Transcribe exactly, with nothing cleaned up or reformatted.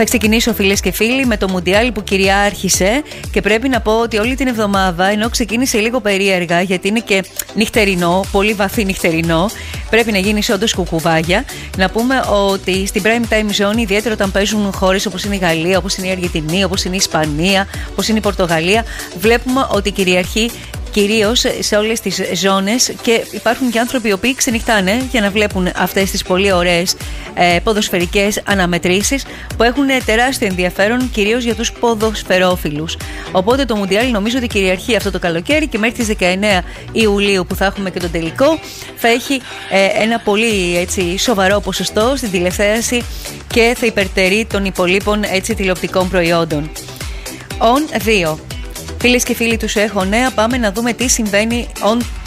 Θα ξεκινήσω, φίλες και φίλοι, με το Μουντιάλ που κυριάρχησε και πρέπει να πω ότι όλη την εβδομάδα, ενώ ξεκίνησε λίγο περίεργα γιατί είναι και νυχτερινό, πολύ βαθύ νυχτερινό, πρέπει να γίνει όντως κουκουβάγια. Να πούμε ότι στην prime time zone, ιδιαίτερα όταν παίζουν χώρες όπως είναι η Γαλλία, όπως είναι η Αργεντινή, όπως είναι η Ισπανία, όπως είναι η Πορτογαλία, βλέπουμε ότι κυριαρχεί κυρίως σε όλες τις ζώνες και υπάρχουν και άνθρωποι οι οποίοι ξενυχτάνε για να βλέπουν αυτές τις πολύ ωραίες ε, ποδοσφαιρικές αναμετρήσεις που έχουν τεράστιο ενδιαφέρον κυρίως για τους ποδοσφαιρόφιλους. Οπότε το Μουντιάλ νομίζω ότι κυριαρχεί αυτό το καλοκαίρι και μέχρι τις δεκαεννέα Ιουλίου που θα έχουμε και τον τελικό θα έχει ε, ένα πολύ έτσι, σοβαρό ποσοστό στην τηλεθέαση και θα υπερτερεί των υπολείπων έτσι, τηλεοπτικών προϊόντων. On δύο. Φίλες και φίλοι, τους έχω νέα. Πάμε να δούμε τι συμβαίνει on